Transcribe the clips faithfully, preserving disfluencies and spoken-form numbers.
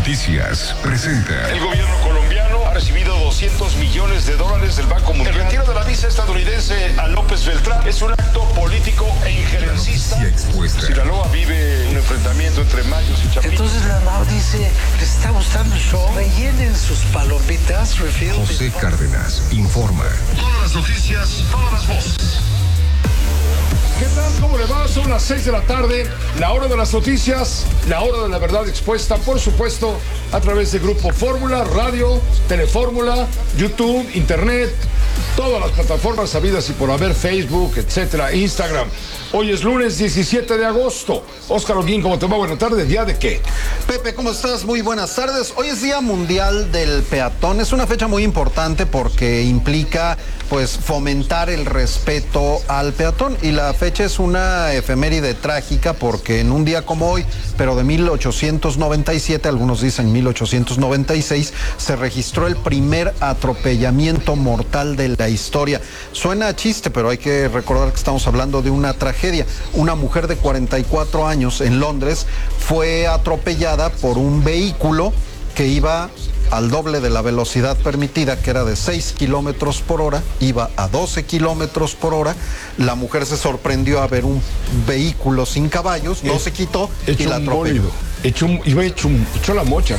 Noticias presenta. El gobierno colombiano ha recibido doscientos millones de dólares del Banco Mundial. El retiro de la visa estadounidense a López Beltrán es un acto político e injerencista. Sinaloa vive un enfrentamiento entre mayos y chapitos. Entonces la N A O dice, ¿les está gustando el show? Rellenen sus palomitas, refill. José Cárdenas informa. Todas las noticias, todas las voces. ¿Qué tal? ¿Cómo le va? Son las seis de la tarde, la hora de las noticias, la hora de la verdad expuesta, por supuesto, a través de Grupo Fórmula, Radio, Telefórmula, YouTube, Internet, todas las plataformas sabidas y por haber, Facebook, etcétera, Instagram. Hoy es lunes diecisiete de agosto. Óscar Holguín, ¿cómo te va? Buenas tardes. ¿Día de qué? Pepe, ¿cómo estás? Muy buenas tardes. Hoy es Día Mundial del Peatón. Es una fecha muy importante porque implica, pues, fomentar el respeto al peatón. Y la fecha es una efeméride trágica porque en un día como hoy, pero de mil ochocientos noventa y siete, algunos dicen mil ochocientos noventa y seis, se registró el primer atropellamiento mortal de la historia. Suena a chiste, pero hay que recordar que estamos hablando de una tragedia. Una mujer de cuarenta y cuatro años en Londres fue atropellada por un vehículo que iba al doble de la velocidad permitida, que era de seis kilómetros por hora, iba a doce kilómetros por hora. La mujer se sorprendió a ver un vehículo sin caballos, no es, se quitó y la atropelló. Hecho un, iba hecho, un, hecho la mocha.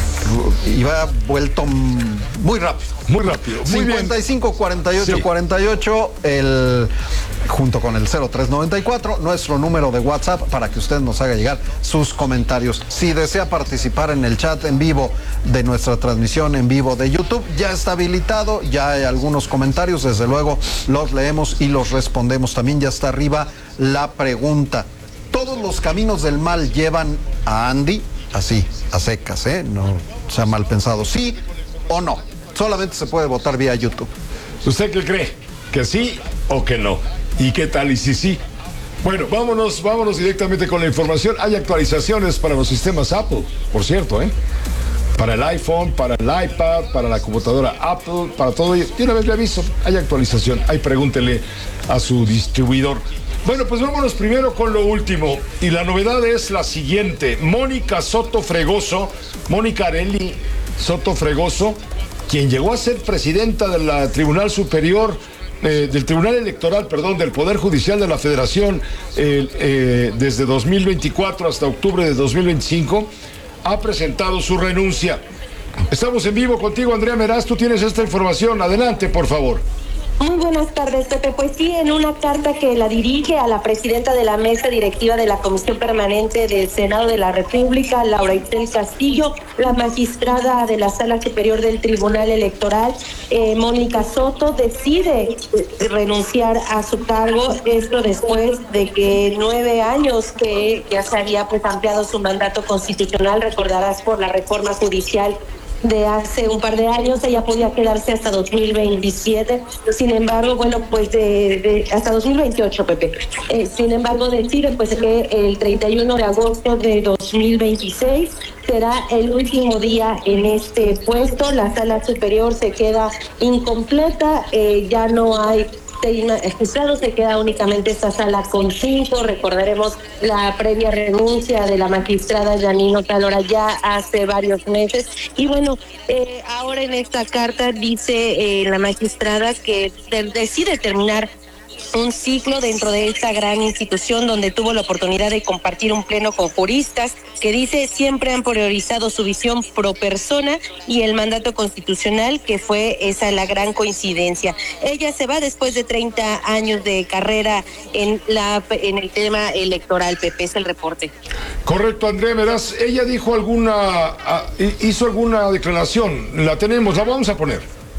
Iba vuelto muy rápido. Muy rápido. Muy cincuenta y cinco, cuarenta y ocho, cuarenta y ocho, el, junto con el cero tres noventa y cuatro, nuestro número de WhatsApp para que usted nos haga llegar sus comentarios. Si desea participar en el chat en vivo de nuestra transmisión en vivo de YouTube, ya está habilitado, ya hay algunos comentarios, desde luego los leemos y los respondemos. También ya está arriba la pregunta. ¿Todos los caminos del mal llevan a Andy? Así, a secas, ¿eh? No sea mal pensado. ¿Sí o no? Solamente se puede votar vía YouTube. ¿Usted qué cree? ¿Que sí o que no? ¿Y qué tal y si sí? Bueno, vámonos, vámonos directamente con la información. Hay actualizaciones para los sistemas Apple, por cierto, ¿eh? Para el iPhone, para el iPad, para la computadora Apple, para todo ello. Y una vez le aviso, hay actualización. Ahí pregúntele a su distribuidor. Bueno, pues vámonos primero con lo último. Y la novedad es la siguiente. Mónica Soto Fregoso, Mónica Arely Soto Fregoso, quien llegó a ser presidenta del Tribunal Superior, eh, del Tribunal Electoral, perdón, del Poder Judicial de la Federación, eh, eh, desde dos mil veinticuatro hasta octubre de dos mil veinticinco, ha presentado su renuncia. Estamos en vivo contigo, Andrea Meraz. Tú tienes esta información. Adelante, por favor. Muy buenas tardes, Pepe. Pues sí, en una carta que la dirige a la presidenta de la mesa directiva de la Comisión Permanente del Senado de la República, Laura Itzel Castillo, la magistrada de la Sala Superior del Tribunal Electoral, eh, Mónica Soto, decide renunciar a su cargo, esto después de que nueve años que ya se había pues ampliado su mandato constitucional, recordarás, por la reforma judicial de hace un par de años. Ella podía quedarse hasta dos mil veintisiete, sin embargo, bueno, pues de, de hasta dos mil veintiocho, Pepe. Eh, sin embargo, decide pues que el treinta y uno de agosto de dos mil veintiséis será el último día en este puesto. La Sala Superior se queda incompleta, eh, ya no hay magistrado, se queda únicamente esta sala con cinco. Recordaremos la previa renuncia de la magistrada Yanino Talora ya hace varios meses. Y bueno, eh, ahora en esta carta dice eh, la magistrada que de- decide terminar un ciclo dentro de esta gran institución donde tuvo la oportunidad de compartir un pleno con juristas que dice siempre han priorizado su visión pro persona y el mandato constitucional, que fue esa la gran coincidencia. Ella se va después de treinta años de carrera en la en el tema electoral. Pepe, es el reporte. Correcto, Andrea Meraz. Ella dijo alguna, hizo alguna declaración. La tenemos, la vamos a poner.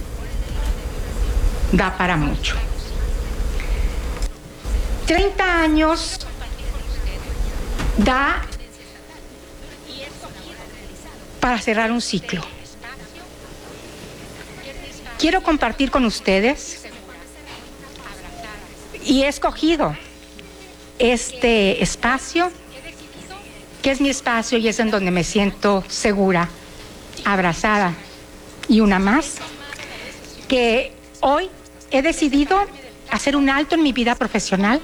Da para mucho. treinta años da para cerrar un ciclo. Quiero compartir con ustedes y he escogido este espacio, que es mi espacio y es en donde me siento segura, abrazada y una más, que hoy he decidido hacer un alto en mi vida profesional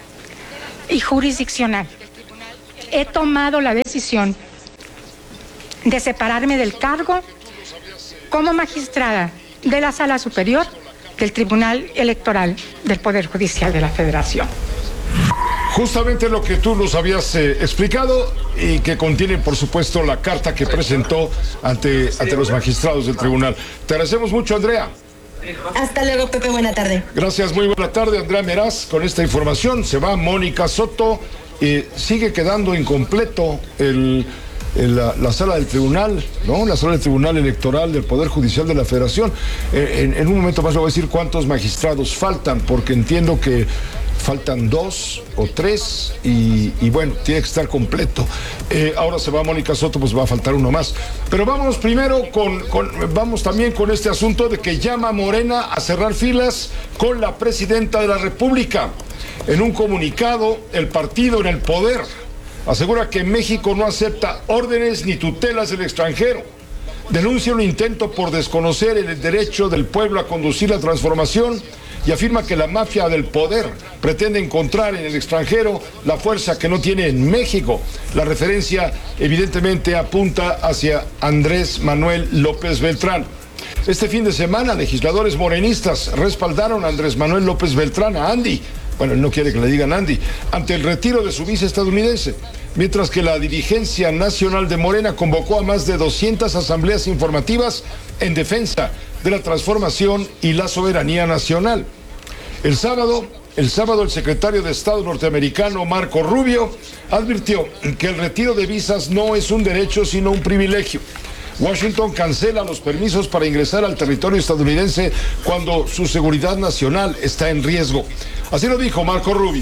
y jurisdiccional. He tomado la decisión de separarme del cargo como magistrada de la Sala Superior del Tribunal Electoral del Poder Judicial de la Federación. Justamente lo que tú nos habías eh, explicado y que contiene, por supuesto, la carta que presentó ante, ante los magistrados del tribunal. Te agradecemos mucho, Andrea. Hasta luego, Pepe, buena tarde. Gracias, muy buena tarde, Andrea Meraz. Con esta información se va Mónica Soto. Y sigue quedando incompleto el, el, la, la sala del tribunal, ¿no? La sala del Tribunal Electoral del Poder Judicial de la Federación. Eh, en, en un momento más le voy a decir cuántos magistrados faltan, porque entiendo que faltan dos o tres y, y bueno, tiene que estar completo. Eh, ahora se va Mónica Soto, pues va a faltar uno más. Pero vámonos primero con, con, vamos también con este asunto de que llama Morena a cerrar filas con la presidenta de la República. En un comunicado, el partido en el poder asegura que México no acepta órdenes ni tutelas del extranjero. Denuncia un intento por desconocer el derecho del pueblo a conducir la transformación y afirma que la mafia del poder pretende encontrar en el extranjero la fuerza que no tiene en México. La referencia evidentemente apunta hacia Andrés Manuel López Beltrán. Este fin de semana, legisladores morenistas respaldaron a Andrés Manuel López Beltrán, a Andy. Bueno, él no quiere que le digan Andy, ante el retiro de su vice estadounidense, mientras que la dirigencia nacional de Morena convocó a más de doscientas asambleas informativas en defensa de la transformación y la soberanía nacional. El sábado, el sábado el secretario de Estado norteamericano Marco Rubio advirtió que el retiro de visas no es un derecho sino un privilegio. Washington cancela los permisos para ingresar al territorio estadounidense cuando su seguridad nacional está en riesgo. Así lo dijo Marco Rubio.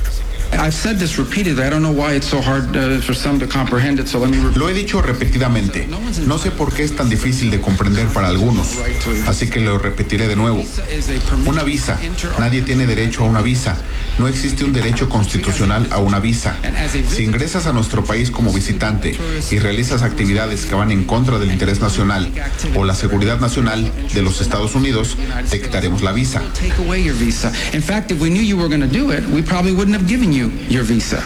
Lo he dicho repetidamente. No sé por qué es tan difícil de comprender para algunos, así que lo repetiré de nuevo. Una visa. Nadie tiene derecho a una visa. No existe un derecho constitucional a una visa. Si ingresas a nuestro país como visitante y realizas actividades que van en contra del interés nacional o la seguridad nacional de los Estados Unidos, te quitaremos la visa. Your visa.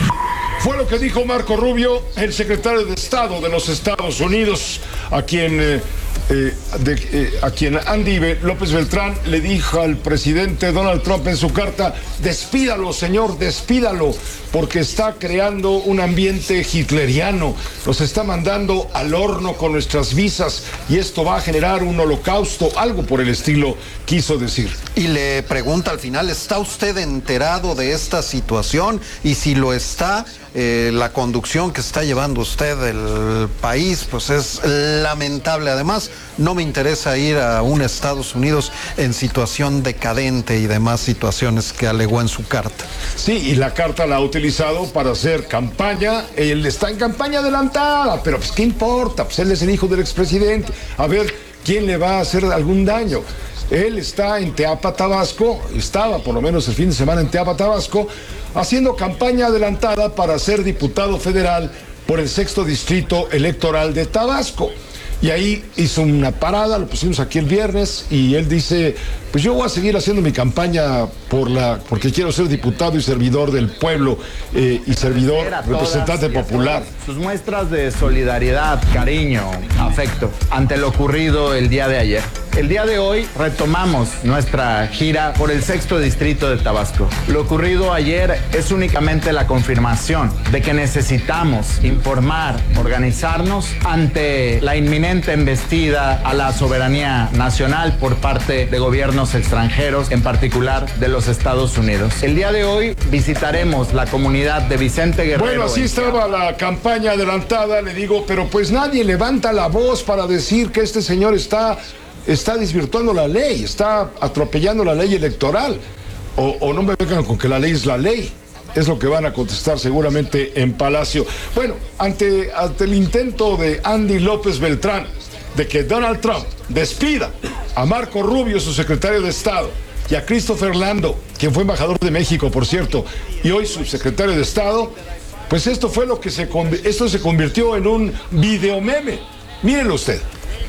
Fue lo que dijo Marco Rubio, el secretario de Estado de los Estados Unidos, a quien, eh, eh, de, eh, a quien Andy López Beltrán le dijo al presidente Donald Trump en su carta: despídalo, señor, despídalo, porque está creando un ambiente hitleriano, nos está mandando al horno con nuestras visas y esto va a generar un holocausto, algo por el estilo quiso decir. Y le pregunta al final, ¿está usted enterado de esta situación? Y si lo está, eh, la conducción que está llevando usted del país, pues es lamentable. Además, no me interesa ir a un Estados Unidos en situación decadente y demás situaciones que alegó en su carta. Sí, y la carta la ha utilizado para hacer campaña. Él está en campaña adelantada, pero pues ¿qué importa? Pues él es el hijo del expresidente. A ver, ¿quién le va a hacer algún daño? Él está en Teapa, Tabasco, estaba por lo menos el fin de semana en Teapa, Tabasco, haciendo campaña adelantada para ser diputado federal por el sexto distrito electoral de Tabasco. Y ahí hizo una parada, lo pusimos aquí el viernes, y él dice, pues yo voy a seguir haciendo mi campaña por la, porque quiero ser diputado y servidor del pueblo eh, y servidor, representante popular. Sus muestras de solidaridad, cariño, afecto ante lo ocurrido el día de ayer. El día de hoy retomamos nuestra gira por el sexto distrito de Tabasco. Lo ocurrido ayer es únicamente la confirmación de que necesitamos informar, organizarnos ante la inminente embestida a la soberanía nacional por parte de gobiernos extranjeros, en particular de los Estados Unidos. El día de hoy visitaremos la comunidad de Vicente Guerrero. Bueno, así estaba la campaña adelantada, le digo, pero pues nadie levanta la voz para decir que este señor está... está desvirtuando la ley, está atropellando la ley electoral. O, o no me vengan con que la ley es la ley. Es lo que van a contestar seguramente en Palacio. Bueno, ante, ante el intento de Andy López Beltrán de que Donald Trump despida a Marco Rubio, su secretario de Estado, y a Christopher Lando, quien fue embajador de México, por cierto, y hoy subsecretario de Estado, pues esto fue lo que se, esto se convirtió en un videomeme. Mírenlo usted.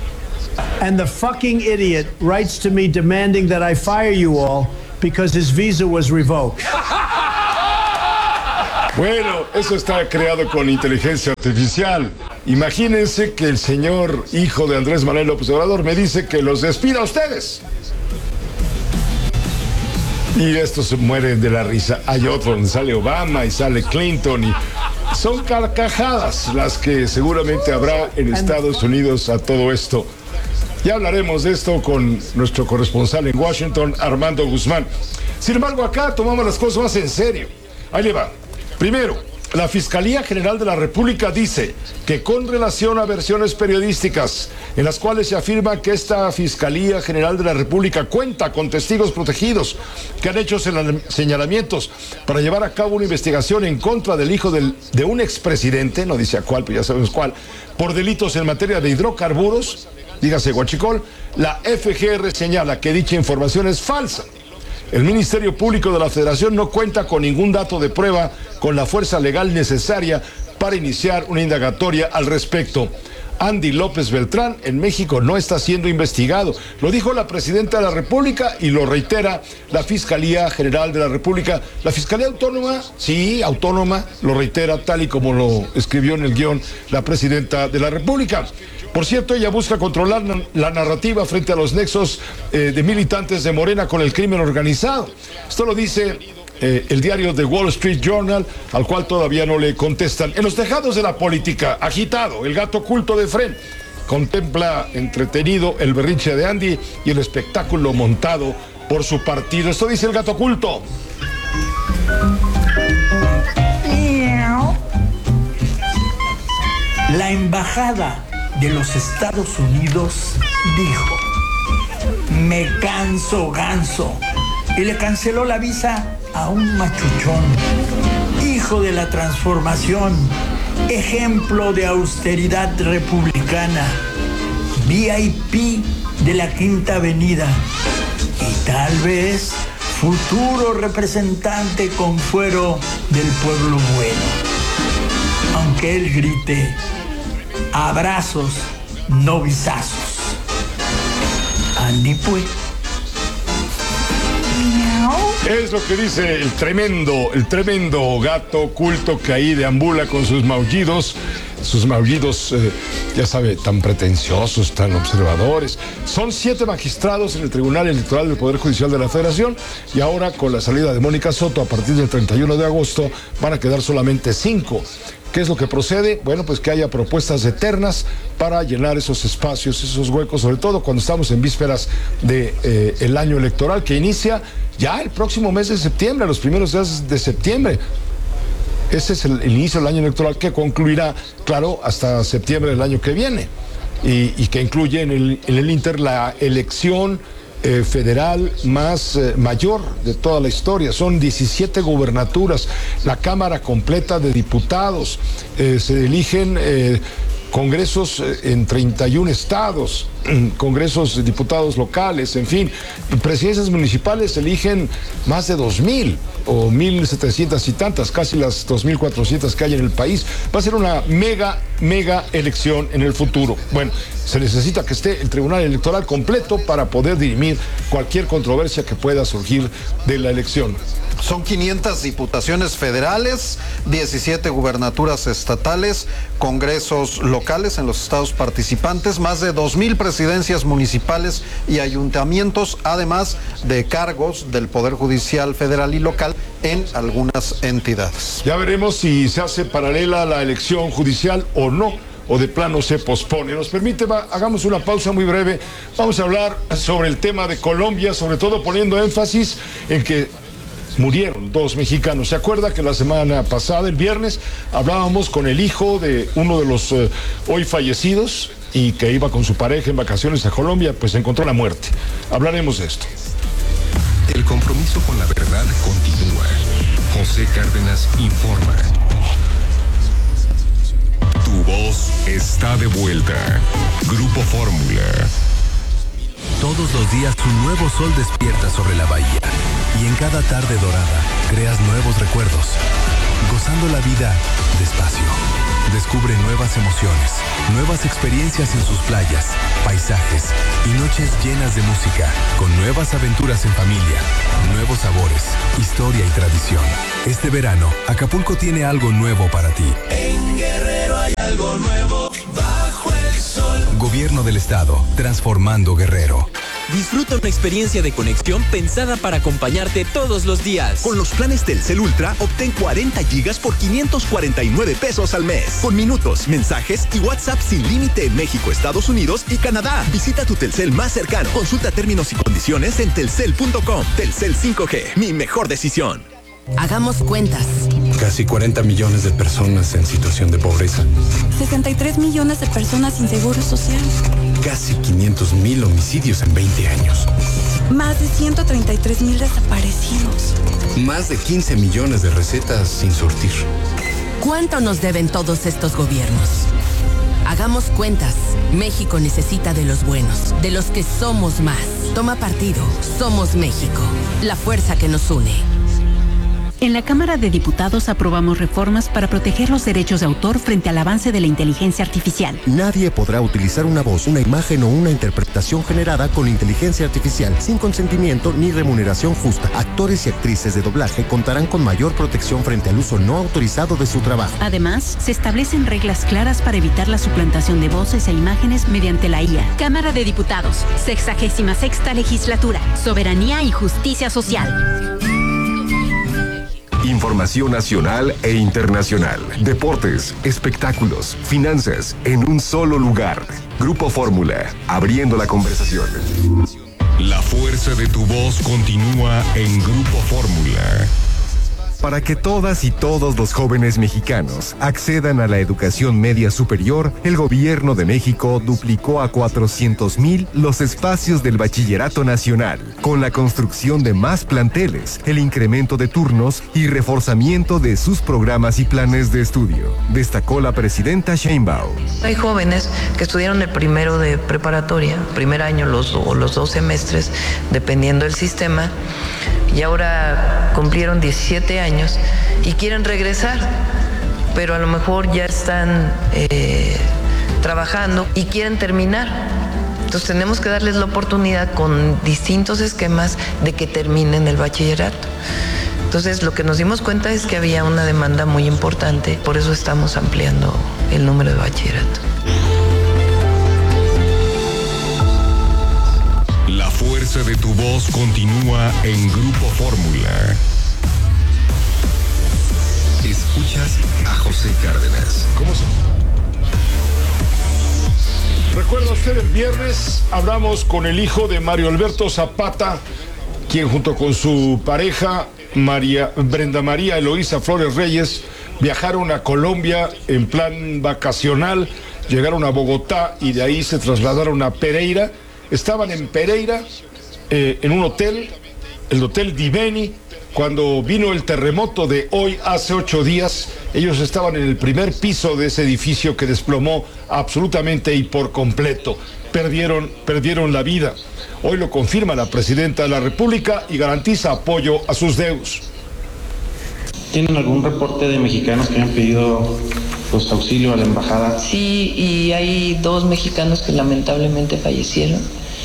And the fucking idiot writes to me demanding that I fire you all because his visa was revoked. Bueno, eso está creado con inteligencia artificial. Imagínense que el señor hijo de Andrés Manuel López Obrador me dice que los despida a ustedes. Y estos se mueren de la risa. Hay otro donde sale Obama y sale Clinton y son carcajadas las que seguramente habrá en Estados Unidos a todo esto. Ya hablaremos de esto con nuestro corresponsal en Washington, Armando Guzmán. Sin embargo, acá tomamos las cosas más en serio. Ahí le va. Primero, la Fiscalía General de la República dice que con relación a versiones periodísticas en las cuales se afirma que esta Fiscalía General de la República cuenta con testigos protegidos que han hecho señalamientos para llevar a cabo una investigación en contra del hijo del, de un expresidente, no dice a cuál, pero ya sabemos cuál, por delitos en materia de hidrocarburos, dígase huachicol, la F G R señala que dicha información es falsa. El Ministerio Público de la Federación no cuenta con ningún dato de prueba con la fuerza legal necesaria para iniciar una indagatoria al respecto. Andy López Beltrán en México no está siendo investigado. Lo dijo la Presidenta de la República y lo reitera la Fiscalía General de la República. La Fiscalía Autónoma, sí, autónoma, lo reitera tal y como lo escribió en el guión la Presidenta de la República. Por cierto, ella busca controlar la narrativa frente a los nexos eh, de militantes de Morena con el crimen organizado. Esto lo dice eh, el diario The Wall Street Journal, al cual todavía no le contestan. En los tejados de la política, agitado, el gato oculto de Fren contempla entretenido el berrinche de Andy y el espectáculo montado por su partido. Esto dice el gato oculto. La embajada de los Estados Unidos dijo: me canso ganso, y le canceló la visa a un machuchón, hijo de la transformación, ejemplo de austeridad republicana, V I P de la Quinta Avenida y tal vez futuro representante con fuero del pueblo bueno. Aunque él grite: abrazos, no visazos. Andy, pues. Es lo que dice el tremendo, el tremendo gato oculto que ahí deambula con sus maullidos, sus maullidos, eh, ya sabe, tan pretenciosos, tan observadores. Son siete magistrados en el Tribunal Electoral del Poder Judicial de la Federación y ahora con la salida de Mónica Soto a partir del treinta y uno de agosto van a quedar solamente cinco. ¿Qué es lo que procede? Bueno, pues que haya propuestas eternas para llenar esos espacios, esos huecos, sobre todo cuando estamos en vísperas de eh, el año electoral que inicia ya el próximo mes de septiembre, los primeros días de septiembre. Ese es el, el inicio del año electoral que concluirá, claro, hasta septiembre del año que viene y, y que incluye en el, en el Inter la elección Eh, federal más eh, mayor de toda la historia. Son diecisiete gubernaturas, la Cámara completa de diputados, eh, se eligen eh, congresos eh, en treinta y un estados, congresos de diputados locales, en fin, y presidencias municipales eligen más de dos mil o mil setecientas y tantas, casi las dos mil cuatrocientas que hay en el país. Va a ser una mega, mega elección en el futuro. Bueno, se necesita que esté el Tribunal Electoral completo para poder dirimir cualquier controversia que pueda surgir de la elección. Son quinientas diputaciones federales, diecisiete gubernaturas estatales, congresos locales en los estados participantes, más de dos mil presidencias municipales y ayuntamientos, además de cargos del Poder Judicial federal y local en algunas entidades. Ya veremos si se hace paralela la elección judicial o no, o de plano se pospone. Nos permite, va, hagamos una pausa muy breve. Vamos a hablar sobre el tema de Colombia, sobre todo poniendo énfasis en que murieron dos mexicanos. ¿Se acuerda que la semana pasada, el viernes, hablábamos con el hijo de uno de los eh, hoy fallecidos y que iba con su pareja en vacaciones a Colombia? Pues encontró la muerte. Hablaremos de esto. El compromiso con la verdad continúa. José Cárdenas informa. Tu voz está de vuelta. Grupo Fórmula. Todos los días un nuevo sol despierta sobre la bahía y en cada tarde dorada creas nuevos recuerdos, gozando la vida despacio. Descubre nuevas emociones, nuevas experiencias en sus playas, paisajes y noches llenas de música, con nuevas aventuras en familia, nuevos sabores, historia y tradición. Este verano, Acapulco tiene algo nuevo para ti. En Guerrero hay algo nuevo. Gobierno del Estado, transformando Guerrero. Disfruta una experiencia de conexión pensada para acompañarte todos los días. Con los planes Telcel Ultra, obtén cuarenta gigas por quinientos cuarenta y nueve pesos al mes. Con minutos, mensajes y WhatsApp sin límite en México, Estados Unidos y Canadá. Visita tu Telcel más cercano. Consulta términos y condiciones en telcel punto com. Telcel cinco G, mi mejor decisión. Hagamos cuentas. Casi cuarenta millones de personas en situación de pobreza. sesenta y tres millones de personas sin seguro social. Casi quinientos mil homicidios en veinte años. Más de ciento treinta y tres mil desaparecidos. Más de quince millones de recetas sin surtir. ¿Cuánto nos deben todos estos gobiernos? Hagamos cuentas. México necesita de los buenos, de los que somos más. Toma partido. Somos México. La fuerza que nos une. En la Cámara de Diputados aprobamos reformas para proteger los derechos de autor frente al avance de la inteligencia artificial. Nadie podrá utilizar una voz, una imagen o una interpretación generada con inteligencia artificial sin consentimiento ni remuneración justa. Actores y actrices de doblaje contarán con mayor protección frente al uso no autorizado de su trabajo. Además, se establecen reglas claras para evitar la suplantación de voces e imágenes mediante la I A. Cámara de Diputados, sexagésima sexta legislatura, soberanía y justicia social. Información nacional e internacional, deportes, espectáculos, finanzas, en un solo lugar. Grupo Fórmula, abriendo la conversación. La fuerza de tu voz continúa en Grupo Fórmula. Para que todas y todos los jóvenes mexicanos accedan a la educación media superior, el Gobierno de México duplicó a cuatrocientos mil los espacios del Bachillerato Nacional, con la construcción de más planteles, el incremento de turnos y reforzamiento de sus programas y planes de estudio, destacó la presidenta Sheinbaum. Hay jóvenes que estudiaron el primero de preparatoria, primer año los, o los dos semestres, dependiendo del sistema, y ahora cumplieron diecisiete años y quieren regresar, pero a lo mejor ya están eh, trabajando y quieren terminar. Entonces tenemos que darles la oportunidad con distintos esquemas de que terminen el bachillerato. Entonces lo que nos dimos cuenta es que había una demanda muy importante, por eso estamos ampliando el número de bachillerato. La fuerza de tu voz continúa en Grupo Fórmula. Escuchas a José Cárdenas. ¿Cómo se? ¿Recuerda usted el viernes? Hablamos con el hijo de Mario Alberto Zapata, quien junto con su pareja, María, Brenda María Eloísa Flores Reyes, viajaron a Colombia en plan vacacional, llegaron a Bogotá y de ahí se trasladaron a Pereira. Estaban en Pereira, eh, en un hotel, el Hotel Diveni, cuando vino el terremoto de hoy, hace ocho días. Ellos estaban en el primer piso de ese edificio que desplomó absolutamente y por completo. Perdieron, perdieron la vida. Hoy lo confirma la presidenta de la República y garantiza apoyo a sus deudos. ¿Tienen algún reporte de mexicanos que hayan pedido pues, auxilio a la embajada? Sí, y hay dos mexicanos que lamentablemente fallecieron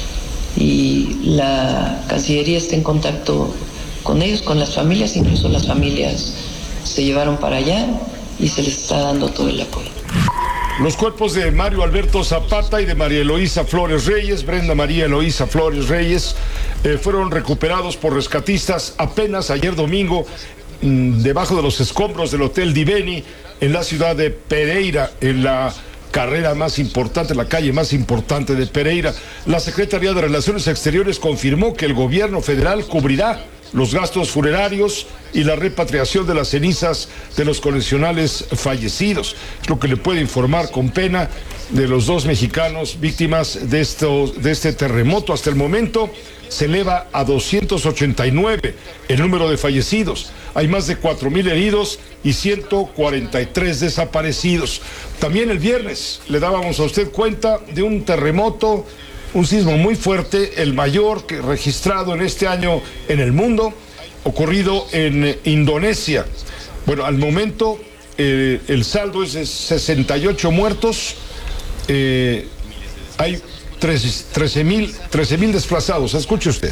y la Cancillería está en contacto con ellos, con las familias, incluso las familias se llevaron para allá y se les está dando todo el apoyo. Los cuerpos de Mario Alberto Zapata y de María Eloísa Flores Reyes, Brenda María Eloísa Flores Reyes, eh, fueron recuperados por rescatistas apenas ayer domingo mmm, debajo de los escombros del Hotel Diveni en la ciudad de Pereira, en la carrera más importante, la calle más importante de Pereira. La Secretaría de Relaciones Exteriores confirmó que el gobierno federal cubrirá los gastos funerarios y la repatriación de las cenizas de los connacionales fallecidos. Es lo que le puede informar con pena de los dos mexicanos víctimas de, esto, de este terremoto. Hasta el momento se eleva a doscientos ochenta y nueve el número de fallecidos. Hay más de cuatro mil heridos y ciento cuarenta y tres desaparecidos. También el viernes le dábamos a usted cuenta de un terremoto, un sismo muy fuerte, el mayor que registrado en este año en el mundo, ocurrido en Indonesia. Bueno, al momento eh, el saldo es de sesenta y ocho muertos, eh, hay trece mil desplazados. Escuche usted.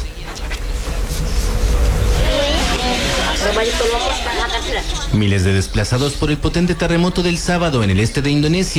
Miles de desplazados por el potente terremoto del sábado en el este de Indonesia.